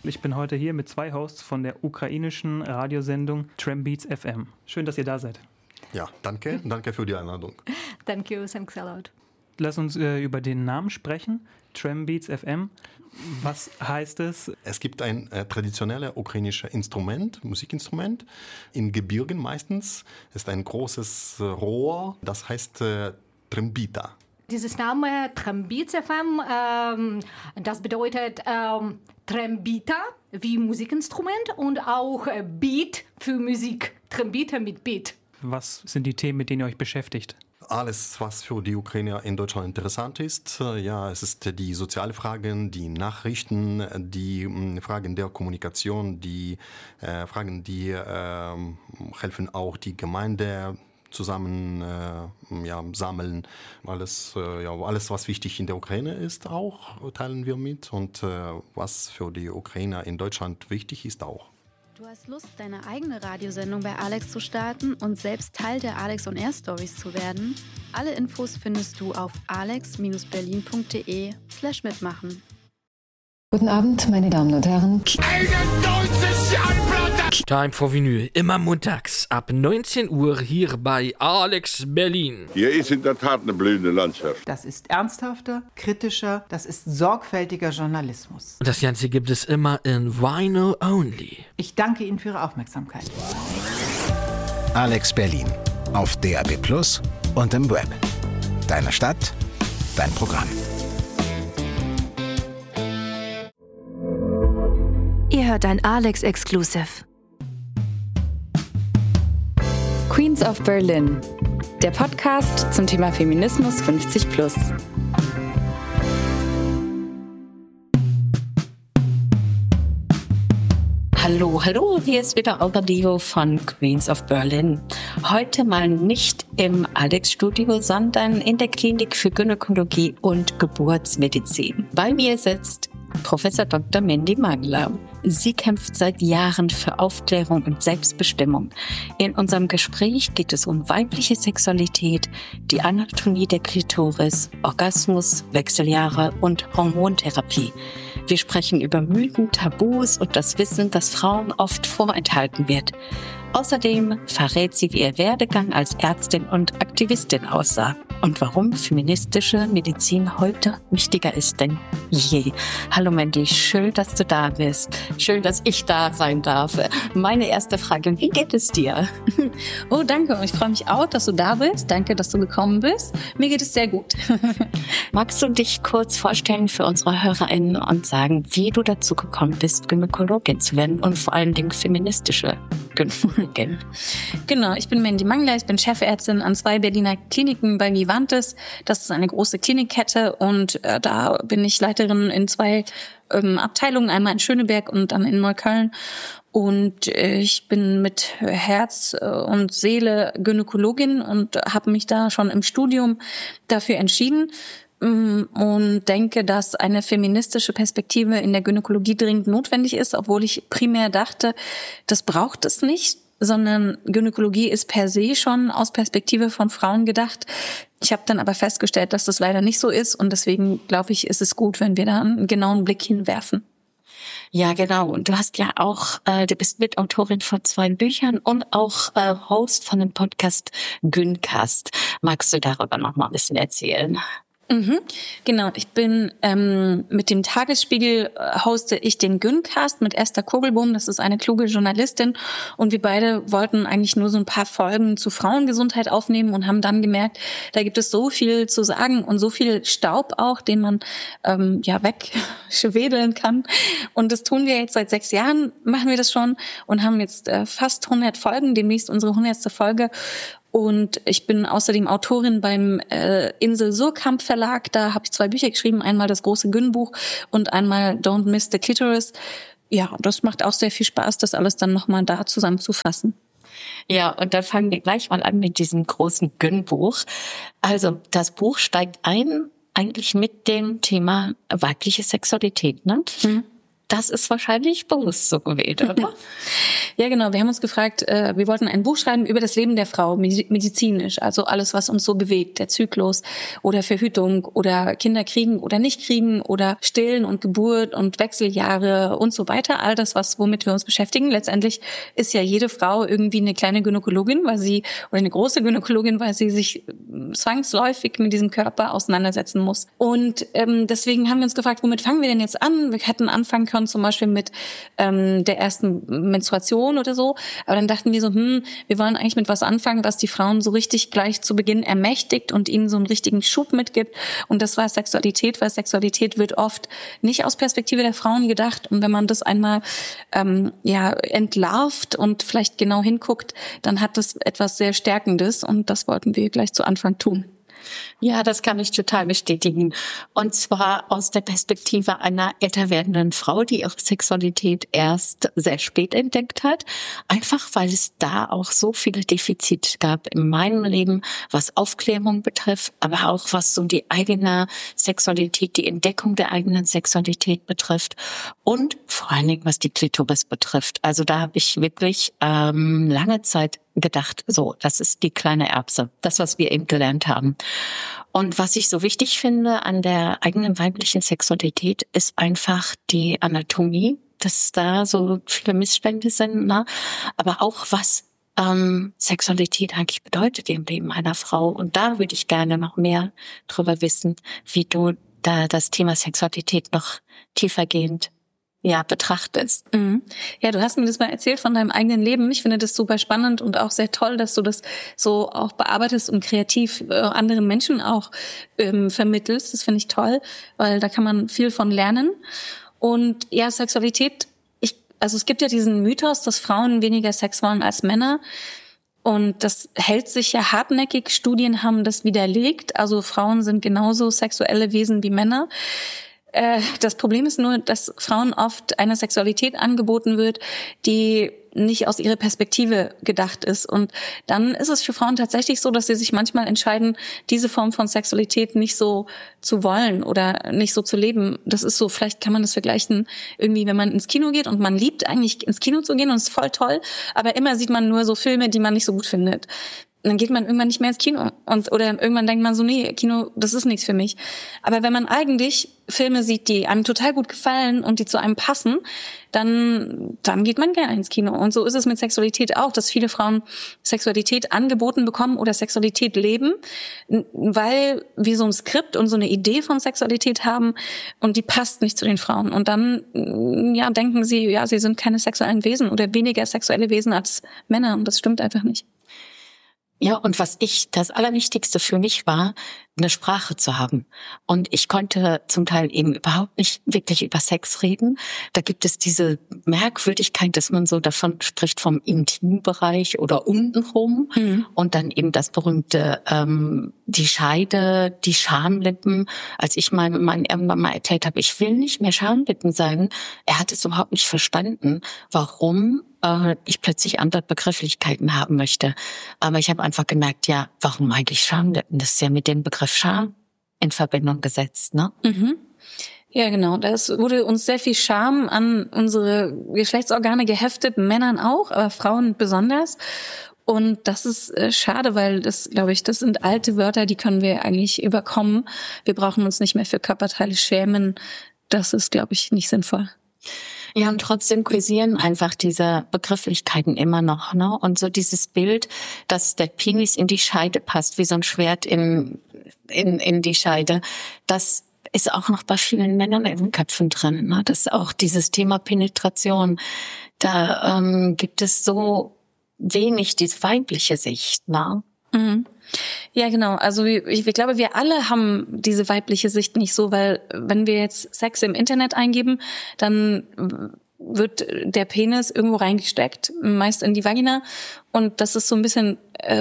Ich bin heute hier mit 2 Hosts von der ukrainischen Radiosendung Trambeats FM. Schön, dass ihr da seid. Ja, danke. Danke für die Einladung. Thank you, thanks a lot. Lass uns über den Namen sprechen. Trambeats FM. Was heißt es? Es gibt ein traditionelles ukrainisches Musikinstrument, in Gebirgen meistens. Es ist ein großes Rohr, das heißt Trambita. Dieses Name Trambeats FM, das bedeutet Trambita wie Musikinstrument und auch Beat für Musik. Trambita mit Beat. Was sind die Themen, mit denen ihr euch beschäftigt? Alles, was für die Ukrainer in Deutschland interessant ist. Ja, es ist die sozialen Fragen, die Nachrichten, die Fragen der Kommunikation, die Fragen, die helfen auch die Gemeinde zusammen sammeln. Alles, was wichtig in der Ukraine ist, auch teilen wir mit. Und was für die Ukrainer in Deutschland wichtig ist, auch. Du hast Lust, deine eigene Radiosendung bei Alex zu starten und selbst Teil der Alex on Air Stories zu werden? Alle Infos findest du auf alex-berlin.de/mitmachen. Guten Abend, meine Damen und Herren. Time for Vinyl, immer montags ab 19 Uhr hier bei Alex Berlin. Hier ist in der Tat eine blühende Landschaft. Das ist ernsthafter, kritischer, das ist sorgfältiger Journalismus. Und das Ganze gibt es immer in Vinyl Only. Ich danke Ihnen für Ihre Aufmerksamkeit. Alex Berlin auf DAB+ und im Web. Deine Stadt, dein Programm. Ihr hört ein Alex-Exclusive. Queens of Berlin, der Podcast zum Thema Feminismus 50+. Hallo, hier ist wieder Audio von Queens of Berlin. Heute mal nicht im Alex-Studio, sondern in der Klinik für Gynäkologie und Geburtsmedizin. Bei mir sitzt Professor Dr. Mandy Mangler. Sie kämpft seit Jahren für Aufklärung und Selbstbestimmung. In unserem Gespräch geht es um weibliche Sexualität, die Anatomie der Klitoris, Orgasmus, Wechseljahre und Hormontherapie. Wir sprechen über Mythen, Tabus und das Wissen, das Frauen oft vorenthalten wird. Außerdem verrät sie, wie ihr Werdegang als Ärztin und Aktivistin aussah und warum feministische Medizin heute wichtiger ist denn je. Hallo Mandy, schön, dass du da bist. Schön, dass ich da sein darf. Meine erste Frage, wie geht es dir? Oh, danke. Ich freue mich auch, dass du da bist. Danke, dass du gekommen bist. Mir geht es sehr gut. Magst du dich kurz vorstellen für unsere HörerInnen und sagen, wie du dazu gekommen bist, Gynäkologin zu werden und vor allen Dingen feministische Gynäkologin? Genau, ich bin Mandy Mangler. Ich bin Chefärztin an 2 Berliner Kliniken bei Vivantes. Das ist eine große Klinikkette und da bin ich Leiterin in 2 Abteilungen, einmal in Schöneberg und dann in Neukölln. Und ich bin mit Herz und Seele Gynäkologin und habe mich da schon im Studium dafür entschieden und denke, dass eine feministische Perspektive in der Gynäkologie dringend notwendig ist, obwohl ich primär dachte, das braucht es nicht, sondern Gynäkologie ist per se schon aus Perspektive von Frauen gedacht. Ich habe dann aber festgestellt, dass das leider nicht so ist und deswegen glaube ich, ist es gut, wenn wir da einen genauen Blick hinwerfen. Ja, genau. Und du hast ja auch, du bist Mitautorin von 2 Büchern und auch Host von dem Podcast Gyncast. Magst du darüber noch mal ein bisschen erzählen? Genau, ich bin mit dem Tagesspiegel hoste ich den Gyncast mit Esther Kogelbohm, das ist eine kluge Journalistin und wir beide wollten eigentlich nur so ein paar Folgen zu Frauengesundheit aufnehmen und haben dann gemerkt, da gibt es so viel zu sagen und so viel Staub auch, den man wegschwedeln kann und das tun wir jetzt seit 6 Jahren, machen wir das schon und haben jetzt fast 100 Folgen, demnächst unsere 100. Folge. Und ich bin außerdem Autorin beim Insel Surkamp Verlag. Da habe ich 2 Bücher geschrieben. Einmal das große Gyn-Buch und einmal Don't Miss the Clitoris. Ja, das macht auch sehr viel Spaß, das alles dann nochmal da zusammenzufassen. Ja, und dann fangen wir gleich mal an mit diesem großen Gyn-Buch. Also das Buch steigt ein eigentlich mit dem Thema weibliche Sexualität, ne? das ist wahrscheinlich bewusst so gewählt, oder? Ja, genau. Wir haben uns gefragt, wir wollten ein Buch schreiben über das Leben der Frau, medizinisch. Also alles, was uns so bewegt, der Zyklus oder Verhütung oder Kinder kriegen oder nicht kriegen oder Stillen und Geburt und Wechseljahre und so weiter. All das, womit wir uns beschäftigen. Letztendlich ist ja jede Frau irgendwie eine kleine Gynäkologin, oder eine große Gynäkologin, weil sie sich zwangsläufig mit diesem Körper auseinandersetzen muss. Und deswegen haben wir uns gefragt, womit fangen wir denn jetzt an? Wir hätten anfangen können zum Beispiel mit der ersten Menstruation oder so. Aber dann dachten wir so, wir wollen eigentlich mit was anfangen, was die Frauen so richtig gleich zu Beginn ermächtigt und ihnen so einen richtigen Schub mitgibt. Und das war Sexualität, weil Sexualität wird oft nicht aus Perspektive der Frauen gedacht. Und wenn man das einmal entlarvt und vielleicht genau hinguckt, dann hat das etwas sehr Stärkendes. Und das wollten wir gleich zu Anfang tun. Ja, das kann ich total bestätigen. Und zwar aus der Perspektive einer älter werdenden Frau, die ihre Sexualität erst sehr spät entdeckt hat. Einfach, weil es da auch so viele Defizite gab in meinem Leben, was Aufklärung betrifft, aber auch was so die eigene Sexualität, die Entdeckung der eigenen Sexualität betrifft und vor allen Dingen, was die Klitoris betrifft. Also da habe ich wirklich lange Zeit gedacht, so, das ist die kleine Erbse, das, was wir eben gelernt haben. Und was ich so wichtig finde an der eigenen weiblichen Sexualität, ist einfach die Anatomie, dass da so viele Missstände sind, ne? Aber auch was Sexualität eigentlich bedeutet im Leben einer Frau. Und da würde ich gerne noch mehr drüber wissen, wie du da das Thema Sexualität noch tiefergehend betrachtest. Mhm. Ja, du hast mir das mal erzählt von deinem eigenen Leben. Ich finde das super spannend und auch sehr toll, dass du das so auch bearbeitest und kreativ anderen Menschen auch vermittelst. Das finde ich toll, weil da kann man viel von lernen. Und ja, Sexualität, es gibt ja diesen Mythos, dass Frauen weniger Sex wollen als Männer. Und das hält sich ja hartnäckig. Studien haben das widerlegt. Also Frauen sind genauso sexuelle Wesen wie Männer. Das Problem ist nur, dass Frauen oft eine Sexualität angeboten wird, die nicht aus ihrer Perspektive gedacht ist. Und dann ist es für Frauen tatsächlich so, dass sie sich manchmal entscheiden, diese Form von Sexualität nicht so zu wollen oder nicht so zu leben. Das ist so, vielleicht kann man das vergleichen, irgendwie, wenn man ins Kino geht und man liebt eigentlich ins Kino zu gehen und es ist voll toll, aber immer sieht man nur so Filme, die man nicht so gut findet. Dann geht man irgendwann nicht mehr ins Kino oder irgendwann denkt man so, nee, Kino, das ist nichts für mich. Aber wenn man eigentlich Filme sieht, die einem total gut gefallen und die zu einem passen, dann geht man gerne ins Kino. Und so ist es mit Sexualität auch, dass viele Frauen Sexualität angeboten bekommen oder Sexualität leben, weil wir so ein Skript und so eine Idee von Sexualität haben und die passt nicht zu den Frauen. Und dann denken sie, sie sind keine sexuellen Wesen oder weniger sexuelle Wesen als Männer. Und das stimmt einfach nicht. Ja, und das Allerwichtigste für mich war, eine Sprache zu haben. Und ich konnte zum Teil eben überhaupt nicht wirklich über Sex reden. Da gibt es diese Merkwürdigkeit, dass man so davon spricht vom Intimbereich oder untenrum. Und dann eben das berühmte, die Scheide, die Schamlippen. Als ich meinem Mann irgendwann mal erzählt habe, ich will nicht mehr Schamlippen sein, er hat es überhaupt nicht verstanden, warum ich plötzlich andere Begrifflichkeiten haben möchte. Aber ich habe einfach gemerkt, warum eigentlich Schamlippen? Das ist ja mit dem Begriff Scham in Verbindung gesetzt, ne? Mhm. Ja, genau. Das wurde uns sehr viel Scham an unsere Geschlechtsorgane geheftet, Männern auch, aber Frauen besonders. Und das ist schade, weil das, glaube ich, das sind alte Wörter, die können wir eigentlich überkommen. Wir brauchen uns nicht mehr für Körperteile schämen. Das ist, glaube ich, nicht sinnvoll. Ja, und trotzdem kursieren einfach diese Begrifflichkeiten immer noch, ne? Und so dieses Bild, dass der Penis in die Scheide passt, wie so ein Schwert in die Scheide, das ist auch noch bei vielen Männern in den Köpfen drin, ne? Das ist auch dieses Thema Penetration. Da gibt es so wenig diese weibliche Sicht, ne? Mhm. Ja, genau. Also ich glaube, wir alle haben diese weibliche Sicht nicht so, weil wenn wir jetzt Sex im Internet eingeben, dann wird der Penis irgendwo reingesteckt, meist in die Vagina. Und das ist so ein bisschen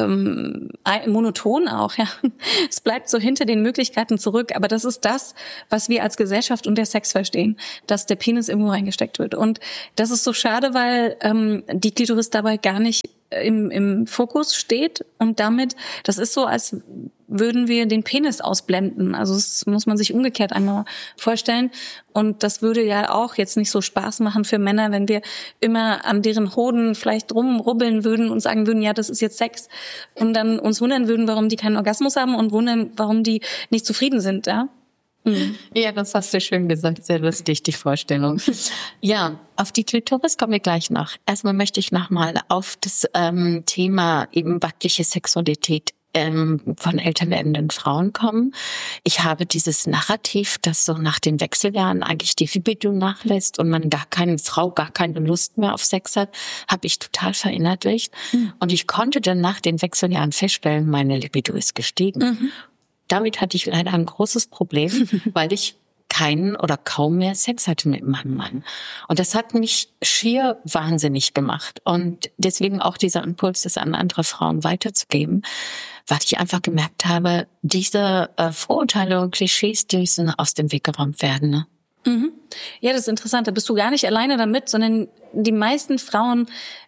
monoton auch, ja. Es bleibt so hinter den Möglichkeiten zurück. Aber das ist das, was wir als Gesellschaft unter Sex verstehen, dass der Penis irgendwo reingesteckt wird. Und das ist so schade, weil die Klitoris dabei gar nicht im Fokus steht und damit, das ist so, als würden wir den Penis ausblenden. Also das muss man sich umgekehrt einmal vorstellen. Und das würde ja auch jetzt nicht so Spaß machen für Männer, wenn wir immer an deren Hoden vielleicht rumrubbeln würden und sagen würden, ja, das ist jetzt Sex. Und dann uns wundern würden, warum die keinen Orgasmus haben und wundern, warum die nicht zufrieden sind, ja. Ja, das hast du schön gesagt. Sehr lustig, die Vorstellung. Ja, auf die Klitoris kommen wir gleich noch. Erstmal möchte ich nochmal auf das Thema eben weibliche Sexualität von älter werdenden Frauen kommen. Ich habe dieses Narrativ, dass so nach den Wechseljahren eigentlich die Libido nachlässt und man gar keine Lust mehr auf Sex hat, habe ich total verinnerlicht. Und ich konnte dann nach den Wechseljahren feststellen, meine Libido ist gestiegen. Damit hatte ich leider ein großes Problem, weil ich keinen oder kaum mehr Sex hatte mit meinem Mann. Und das hat mich schier wahnsinnig gemacht. Und deswegen auch dieser Impuls, das an andere Frauen weiterzugeben, weil ich einfach gemerkt habe, diese Vorurteile und Klischees, die müssen aus dem Weg geräumt werden. Ne? Ja, das ist interessant. Da bist du gar nicht alleine damit, sondern die meisten Frauen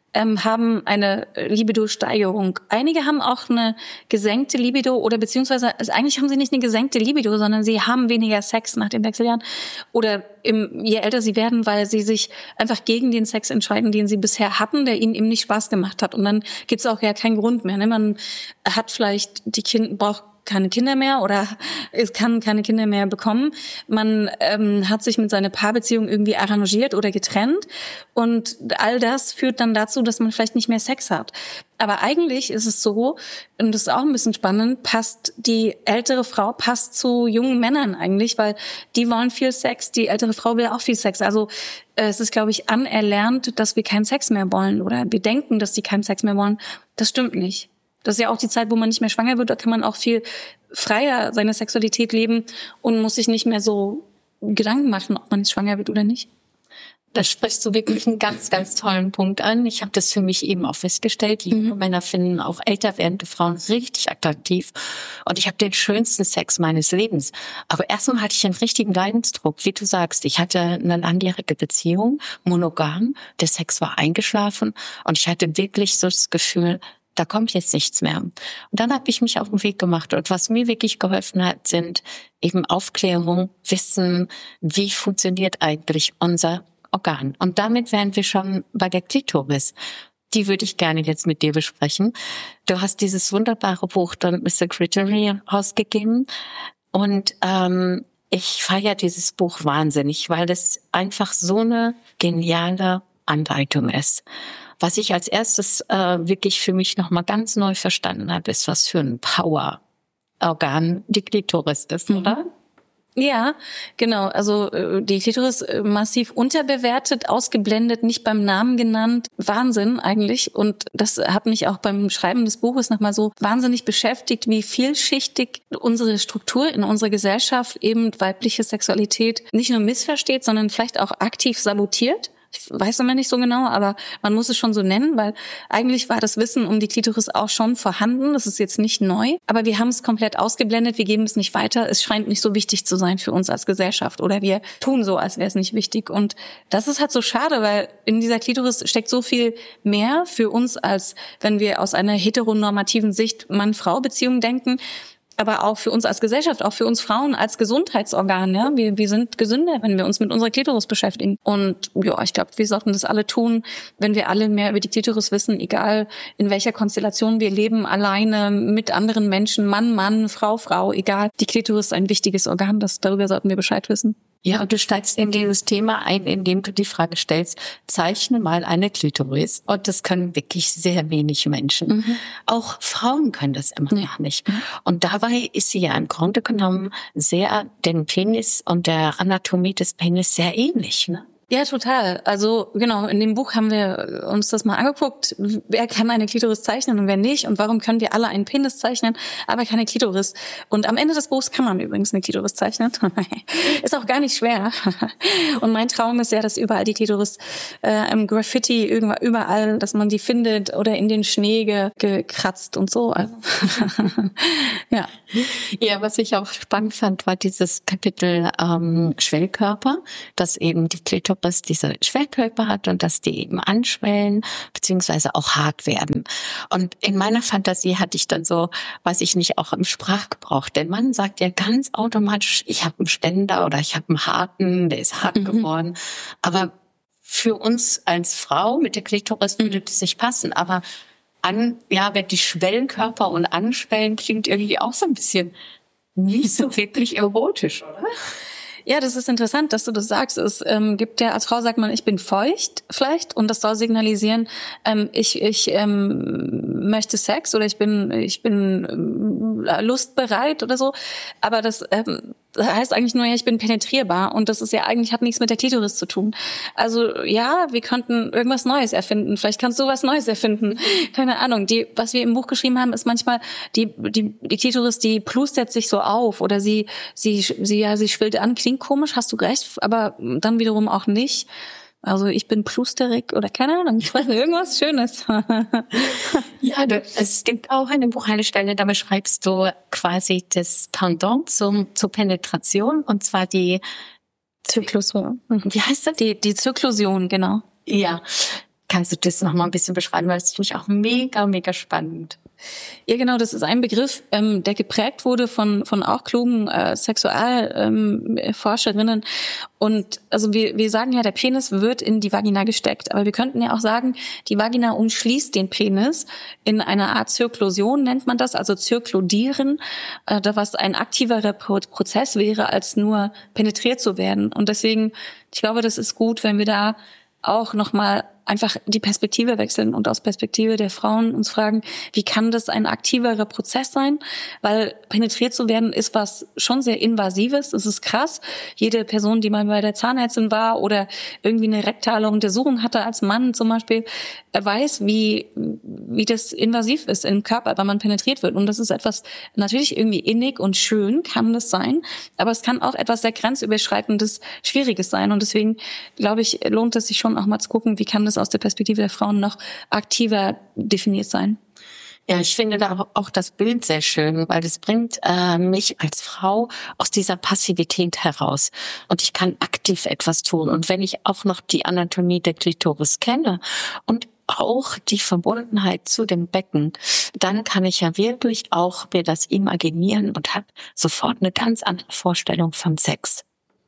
haben eine Libido-Steigerung. Einige haben auch eine gesenkte Libido oder beziehungsweise eigentlich haben sie nicht eine gesenkte Libido, sondern sie haben weniger Sex nach den Wechseljahren oder je älter sie werden, weil sie sich einfach gegen den Sex entscheiden, den sie bisher hatten, der ihnen eben nicht Spaß gemacht hat. Und dann gibt's auch ja keinen Grund mehr. Ne? Man hat vielleicht braucht keine Kinder mehr oder es kann keine Kinder mehr bekommen. Man hat sich mit seiner Paarbeziehung irgendwie arrangiert oder getrennt und all das führt dann dazu, dass man vielleicht nicht mehr Sex hat. Aber eigentlich ist es so, und das ist auch ein bisschen spannend, die ältere Frau zu jungen Männern eigentlich, weil die wollen viel Sex, die ältere Frau will auch viel Sex. Also es ist, glaube ich, anerlernt, dass wir keinen Sex mehr wollen oder wir denken, dass die keinen Sex mehr wollen. Das stimmt nicht. Das ist ja auch die Zeit, wo man nicht mehr schwanger wird, da kann man auch viel freier seine Sexualität leben und muss sich nicht mehr so Gedanken machen, ob man jetzt schwanger wird oder nicht. Da sprichst du wirklich einen ganz, ganz tollen Punkt an. Ich habe das für mich eben auch festgestellt. Junge Männer finden auch älter werdende Frauen richtig attraktiv. Und ich habe den schönsten Sex meines Lebens. Aber erstmal hatte ich einen richtigen Leidensdruck. Wie du sagst, ich hatte eine langjährige Beziehung, monogam. Der Sex war eingeschlafen. Und ich hatte wirklich so das Gefühl, da kommt jetzt nichts mehr. Und dann habe ich mich auf den Weg gemacht. Und was mir wirklich geholfen hat, sind eben Aufklärung, Wissen, wie funktioniert eigentlich unser Organ. Und damit wären wir schon bei der Klitoris. Die würde ich gerne jetzt mit dir besprechen. Du hast dieses wunderbare Buch dann Mr. Clitoris rausgegeben. Und ich feiere dieses Buch wahnsinnig, weil es einfach so eine geniale Anleitung ist. Was ich als erstes wirklich für mich nochmal ganz neu verstanden habe, ist, was für ein Power-Organ die Klitoris ist, oder? Ja, genau. Also die Klitoris massiv unterbewertet, ausgeblendet, nicht beim Namen genannt. Wahnsinn eigentlich. Und das hat mich auch beim Schreiben des Buches nochmal so wahnsinnig beschäftigt, wie vielschichtig unsere Struktur in unserer Gesellschaft eben weibliche Sexualität nicht nur missversteht, sondern vielleicht auch aktiv sabotiert. Ich weiß immer nicht so genau, aber man muss es schon so nennen, weil eigentlich war das Wissen um die Klitoris auch schon vorhanden. Das ist jetzt nicht neu, aber wir haben es komplett ausgeblendet. Wir geben es nicht weiter. Es scheint nicht so wichtig zu sein für uns als Gesellschaft oder wir tun so, als wäre es nicht wichtig. Und das ist halt so schade, weil in dieser Klitoris steckt so viel mehr für uns, als wenn wir aus einer heteronormativen Sicht Mann-Frau-Beziehung denken. Aber auch für uns als Gesellschaft, auch für uns Frauen als Gesundheitsorgan, ja. Wir sind gesünder, wenn wir uns mit unserer Klitoris beschäftigen. Und ja, ich glaube, wir sollten das alle tun, wenn wir alle mehr über die Klitoris wissen, egal in welcher Konstellation wir leben, alleine, mit anderen Menschen, Mann, Frau, egal. Die Klitoris ist ein wichtiges Organ, darüber sollten wir Bescheid wissen. Ja, und du steigst in dieses Thema ein, indem du die Frage stellst, zeichne mal eine Klitoris. Und das können wirklich sehr wenig Menschen. Auch Frauen können das immer noch nicht. Und dabei ist sie ja im Grunde genommen sehr dem Penis und der Anatomie des Penis sehr ähnlich, ne? Ja, total. Also genau, in dem Buch haben wir uns das mal angeguckt, wer kann eine Klitoris zeichnen und wer nicht und warum können wir alle einen Penis zeichnen, aber keine Klitoris. Und am Ende des Buchs kann man übrigens eine Klitoris zeichnen. Ist auch gar nicht schwer. Und mein Traum ist ja, dass überall die Klitoris im Graffiti, überall, dass man die findet oder in den Schnee gekratzt und so. Also, ja. Ja, was ich auch spannend fand, war dieses Kapitel Schwellkörper, dass eben die Klitoris Klitoris diese Schwellkörper hat und dass die eben anschwellen beziehungsweise auch hart werden. Und in meiner Fantasie hatte ich dann so, weiß ich nicht, auch im Sprachgebrauch. Der Mann sagt ja ganz automatisch, ich habe einen Ständer oder ich habe einen harten, der ist hart geworden. Aber für uns als Frau mit der Klitoris würde das nicht passen. Aber wenn die Schwellenkörper und anschwellen, klingt irgendwie auch so ein bisschen nicht so wirklich erotisch, oder? Ja, das ist interessant, dass du das sagst. Es gibt ja, als Frau sagt man, ich bin feucht vielleicht, und das soll signalisieren, ich möchte Sex oder ich bin lustbereit oder so. Aber das heißt eigentlich nur, ja, ich bin penetrierbar, und das ist ja eigentlich, hat nichts mit der Klitoris zu tun. Also ja, wir könnten irgendwas Neues erfinden. Vielleicht kannst du was Neues erfinden. Keine Ahnung. Was wir im Buch geschrieben haben, ist manchmal die Klitoris, die plustert sich so auf oder sie schwillt an. Klingt komisch, hast du recht, aber dann wiederum auch nicht. Also ich bin plusterig oder keine Ahnung, ich weiß nicht, irgendwas Schönes. Ja, es gibt auch in dem Buch eine Stelle, da beschreibst du quasi das Pendant zur Penetration, und zwar die Zyklusion. Wie heißt das? Die Zyklusion, genau. Ja. Kannst du das noch mal ein bisschen beschreiben, weil das finde ich auch mega, mega spannend. Ja, genau, das ist ein Begriff, der geprägt wurde von auch klugen Sexualforscherinnen. Und also wir sagen ja, der Penis wird in die Vagina gesteckt, aber wir könnten ja auch sagen, die Vagina umschließt den Penis in einer Art Zirklusion, nennt man das, also zirklodieren, was ein aktiverer Prozess wäre, als nur penetriert zu werden. Und deswegen, ich glaube, das ist gut, wenn wir da auch nochmal einfach die Perspektive wechseln und aus Perspektive der Frauen uns fragen, wie kann das ein aktiverer Prozess sein? Weil penetriert zu werden ist was schon sehr Invasives, es ist krass. Jede Person, die mal bei der Zahnärztin war oder irgendwie eine rektale Untersuchung hatte als Mann zum Beispiel, weiß, wie das invasiv ist im Körper, wenn man penetriert wird. Und das ist etwas natürlich irgendwie innig und schön, kann das sein, aber es kann auch etwas sehr grenzüberschreitendes, Schwieriges sein. Und deswegen, glaube ich, lohnt es sich schon auch mal zu gucken, wie kann das aus der Perspektive der Frauen noch aktiver definiert sein. Ja, ich finde da auch das Bild sehr schön, weil das bringt mich als Frau aus dieser Passivität heraus. Und ich kann aktiv etwas tun. Und wenn ich auch noch die Anatomie der Klitoris kenne und auch die Verbundenheit zu dem Becken, dann kann ich ja wirklich auch mir das imaginieren und habe sofort eine ganz andere Vorstellung von Sex.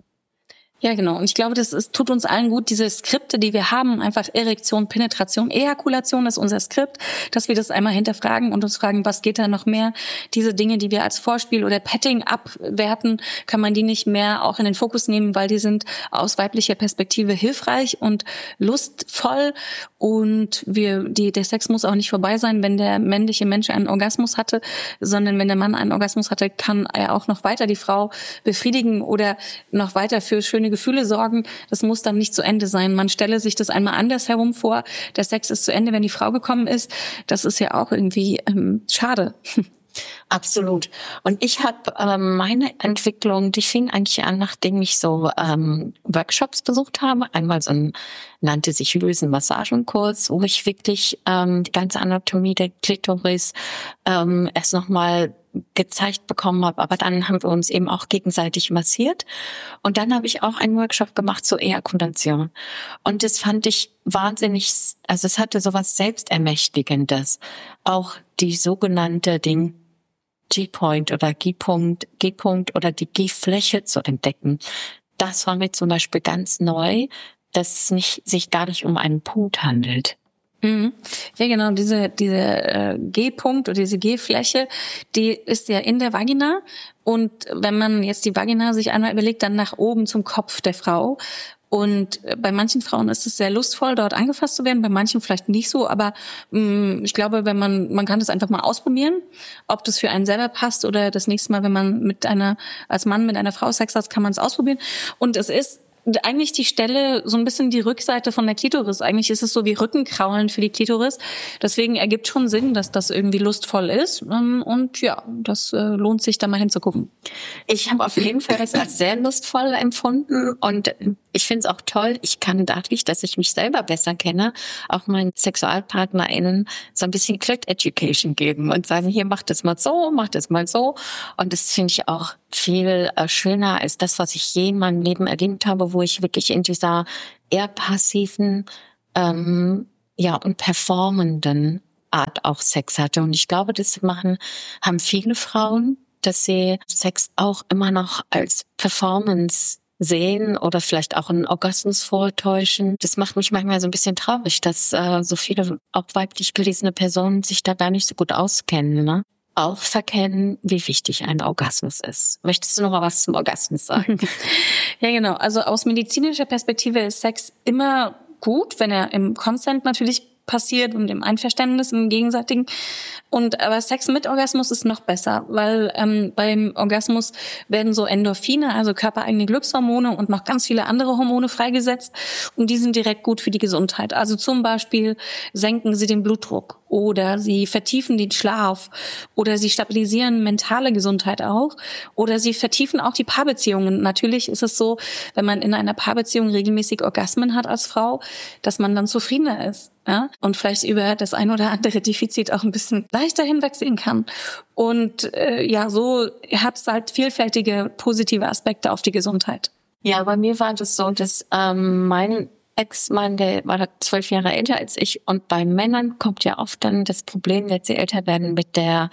Ja, genau. Und ich glaube, tut uns allen gut, diese Skripte, die wir haben, einfach Erektion, Penetration, Ejakulation ist unser Skript, dass wir das einmal hinterfragen und uns fragen, was geht da noch mehr? Diese Dinge, die wir als Vorspiel oder Petting abwerten, kann man die nicht mehr auch in den Fokus nehmen, weil die sind aus weiblicher Perspektive hilfreich und lustvoll, und der Sex muss auch nicht vorbei sein, wenn der männliche Mensch einen Orgasmus hatte, sondern wenn der Mann einen Orgasmus hatte, kann er auch noch weiter die Frau befriedigen oder noch weiter für schöne Gefühle sorgen. Das muss dann nicht zu Ende sein. Man stelle sich das einmal andersherum vor. Der Sex ist zu Ende, wenn die Frau gekommen ist. Das ist ja auch irgendwie schade. Absolut. Und ich habe meine Entwicklung, die fing eigentlich an, nachdem ich so Workshops besucht habe. Einmal nannte sich Lösen-Massagenkurs, wo ich wirklich die ganze Anatomie der Klitoris erst nochmal gezeigt bekommen habe, aber dann haben wir uns eben auch gegenseitig massiert, und dann habe ich auch einen Workshop gemacht zur Ejakulation, und das fand ich wahnsinnig, also es hatte sowas Selbstermächtigendes, auch die sogenannte G-Point oder G-Punkt oder die G-Fläche zu entdecken. Das war mir zum Beispiel ganz neu, dass es sich gar nicht um einen Punkt handelt. Ja, genau, diese G-Punkt oder diese G-Fläche, die ist ja in der Vagina, und wenn man jetzt die Vagina sich einmal überlegt, dann nach oben zum Kopf der Frau. Und bei manchen Frauen ist es sehr lustvoll, dort angefasst zu werden, bei manchen vielleicht nicht so, aber ich glaube, wenn man kann das einfach mal ausprobieren, ob das für einen selber passt, oder das nächste Mal, wenn man als Mann mit einer Frau Sex hat, kann man es ausprobieren. Und es ist eigentlich die Stelle, so ein bisschen die Rückseite von der Klitoris. Eigentlich ist es so wie Rückenkraulen für die Klitoris. Deswegen ergibt schon Sinn, dass das irgendwie lustvoll ist. Und ja, das lohnt sich, da mal hinzugucken. Ich habe auf jeden Fall das als sehr lustvoll empfunden, und ich finde es auch toll. Ich kann dadurch, dass ich mich selber besser kenne, auch meinen SexualpartnerInnen so ein bisschen Clit-Education geben und sagen, hier, mach das mal so, mach das mal so. Und das finde ich auch viel schöner als das, was ich je in meinem Leben erlebt habe, wo ich wirklich in dieser eher passiven, und performenden Art auch Sex hatte. Und ich glaube, das haben viele Frauen, dass sie Sex auch immer noch als Performance sehen oder vielleicht auch einen Orgasmus vortäuschen. Das macht mich manchmal so ein bisschen traurig, dass so viele auch weiblich gelesene Personen sich da gar nicht so gut auskennen, ne? Auch verkennen, wie wichtig ein Orgasmus ist. Möchtest du noch mal was zum Orgasmus sagen? Ja, genau. Also aus medizinischer Perspektive ist Sex immer gut, wenn er im Consent natürlich passiert und im Einverständnis, im Gegenseitigen. Aber Sex mit Orgasmus ist noch besser, weil beim Orgasmus werden so Endorphine, also körpereigene Glückshormone und noch ganz viele andere Hormone freigesetzt und die sind direkt gut für die Gesundheit. Also zum Beispiel senken sie den Blutdruck oder sie vertiefen den Schlaf oder sie stabilisieren mentale Gesundheit auch oder sie vertiefen auch die Paarbeziehungen. Natürlich ist es so, wenn man in einer Paarbeziehung regelmäßig Orgasmen hat als Frau, dass man dann zufriedener ist. Ja, und vielleicht über das ein oder andere Defizit auch ein bisschen leichter hinwegsehen kann. Und so hat es halt vielfältige positive Aspekte auf die Gesundheit. Ja, bei mir war das so, dass mein Ex-Mann, der war 12 Jahre älter als ich. Und bei Männern kommt ja oft dann das Problem, wenn sie älter werden, mit der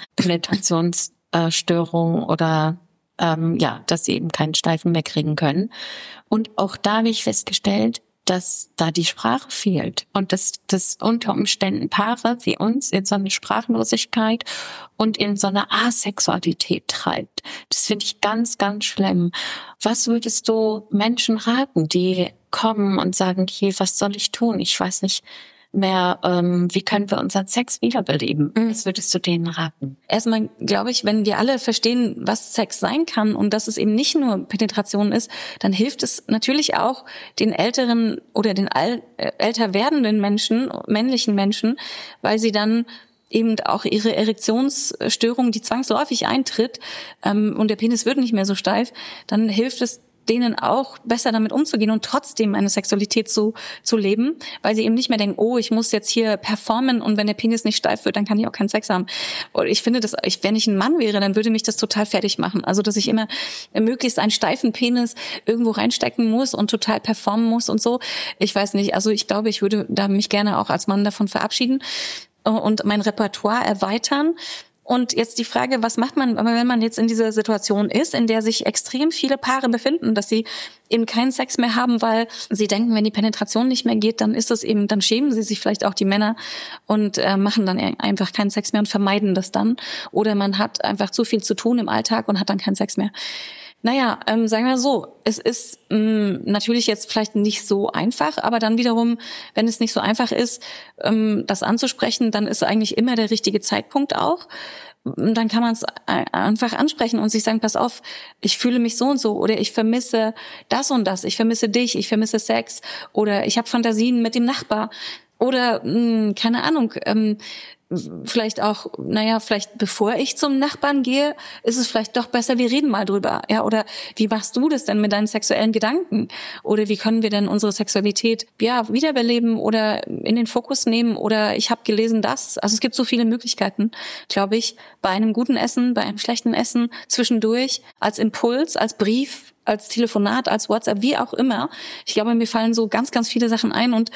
Penetrationsstörung oder dass sie eben keinen Steifen mehr kriegen können. Und auch da habe ich festgestellt, dass da die Sprache fehlt und dass das unter Umständen Paare wie uns in so eine Sprachlosigkeit und in so eine Asexualität treibt. Das finde ich ganz, ganz schlimm. Was würdest du Menschen raten, die kommen und sagen, hey, was soll ich tun? Ich weiß nicht mehr, wie können wir unseren Sex wiederbeleben? Was würdest du denen raten? Erstmal glaube ich, wenn wir alle verstehen, was Sex sein kann und dass es eben nicht nur Penetration ist, dann hilft es natürlich auch den älteren oder den älter werdenden Menschen, männlichen Menschen, weil sie dann eben auch ihre Erektionsstörung, die zwangsläufig eintritt, und der Penis wird nicht mehr so steif, dann hilft es denen auch besser damit umzugehen und trotzdem eine Sexualität zu leben, weil sie eben nicht mehr denken, oh, ich muss jetzt hier performen und wenn der Penis nicht steif wird, dann kann ich auch keinen Sex haben. Und ich finde, wenn ich ein Mann wäre, dann würde mich das total fertig machen. Also, dass ich immer möglichst einen steifen Penis irgendwo reinstecken muss und total performen muss und so. Ich weiß nicht, also ich glaube, ich würde da mich gerne auch als Mann davon verabschieden und mein Repertoire erweitern. Und jetzt die Frage, was macht man, wenn man jetzt in dieser Situation ist, in der sich extrem viele Paare befinden, dass sie eben keinen Sex mehr haben, weil sie denken, wenn die Penetration nicht mehr geht, dann ist das eben, dann schämen sie sich vielleicht auch die Männer und machen dann einfach keinen Sex mehr und vermeiden das dann. Oder man hat einfach zu viel zu tun im Alltag und hat dann keinen Sex mehr. Naja, sagen wir so, es ist natürlich jetzt vielleicht nicht so einfach, aber dann wiederum, wenn es nicht so einfach ist, das anzusprechen, dann ist eigentlich immer der richtige Zeitpunkt auch. Dann kann man es einfach ansprechen und sich sagen, pass auf, ich fühle mich so und so oder ich vermisse das und das, ich vermisse dich, ich vermisse Sex oder ich habe Fantasien mit dem Nachbar oder keine Ahnung, vielleicht auch, vielleicht bevor ich zum Nachbarn gehe, ist es vielleicht doch besser, wir reden mal drüber, ja, oder wie machst du das denn mit deinen sexuellen Gedanken? Oder wie können wir denn unsere Sexualität, wiederbeleben oder in den Fokus nehmen oder ich habe gelesen das. Also es gibt so viele Möglichkeiten, glaube ich, bei einem guten Essen, bei einem schlechten Essen, zwischendurch, als Impuls, als Brief, als Telefonat, als WhatsApp, wie auch immer. Ich glaube, mir fallen so ganz, ganz viele Sachen ein und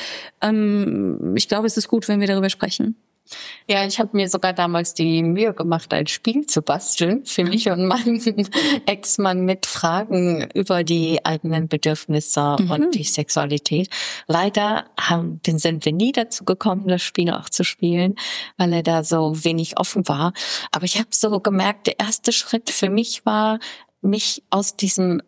ich glaube, es ist gut, wenn wir darüber sprechen. Ja, ich habe mir sogar damals die Mühe gemacht, ein Spiel zu basteln für mich und meinen Ex-Mann mit Fragen über die eigenen Bedürfnisse und die Sexualität. Leider sind wir nie dazu gekommen, das Spiel auch zu spielen, weil er da so wenig offen war. Aber ich habe so gemerkt, der erste Schritt für mich war, mich aus diesem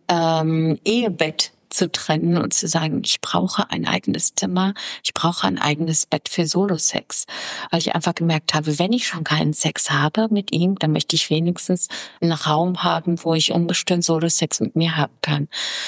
Ehebett zu trennen und zu sagen, ich brauche ein eigenes Zimmer, ich brauche ein eigenes Bett für Solo-Sex. Weil ich einfach gemerkt habe, wenn ich schon keinen Sex habe mit ihm, dann möchte ich wenigstens einen Raum haben, wo ich unbestimmt Solo-Sex mit mir haben kann.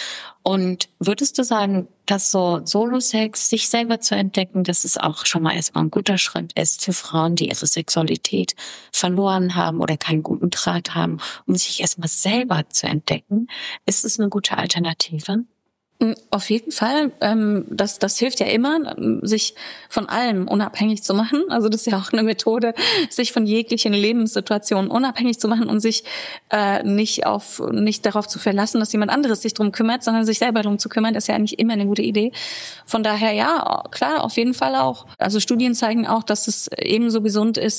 Und würdest du sagen, dass so Solo-Sex, sich selber zu entdecken, dass es auch schon mal erstmal ein guter Schritt ist für Frauen, die ihre Sexualität verloren haben oder keinen guten Draht haben, um sich erstmal selber zu entdecken? Ist es eine gute Alternative? Auf jeden Fall. Das hilft ja immer, sich von allem unabhängig zu machen. Also das ist ja auch eine Methode, sich von jeglichen Lebenssituationen unabhängig zu machen und sich nicht darauf zu verlassen, dass jemand anderes sich drum kümmert, sondern sich selber drum zu kümmern, ist ja eigentlich immer eine gute Idee. Von daher ja, klar, auf jeden Fall auch. Also Studien zeigen auch, dass es ebenso gesund ist,